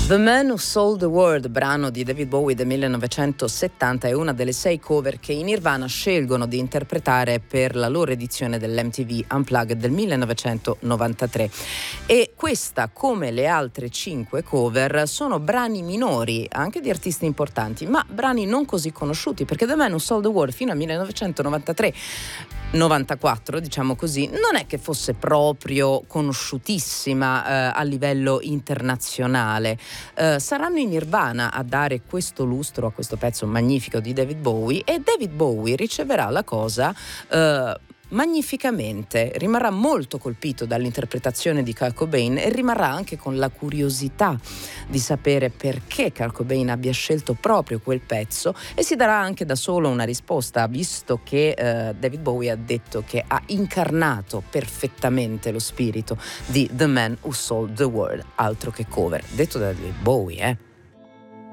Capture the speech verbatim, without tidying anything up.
The Man Who Sold the World, brano di David Bowie del millenovecentosettanta, è una delle sei cover che i Nirvana scelgono di interpretare per la loro edizione dell'M T V Unplugged del millenovecentonovantatré. E questa, come le altre cinque cover, sono brani minori, anche di artisti importanti, ma brani non così conosciuti, perché The Man Who Sold the World fino al millenovecentonovantatré novantaquattro, diciamo così, non è che fosse proprio conosciutissima eh, a livello internazionale. Eh, saranno i Nirvana a dare questo lustro a questo pezzo magnifico di David Bowie, e David Bowie riceverà la cosa eh, magnificamente, rimarrà molto colpito dall'interpretazione di Kurt Cobain e rimarrà anche con la curiosità di sapere perché Kurt Cobain abbia scelto proprio quel pezzo, e si darà anche da solo una risposta, visto che eh, David Bowie ha detto che ha incarnato perfettamente lo spirito di The Man Who Sold the World, altro che cover, detto da David Bowie, eh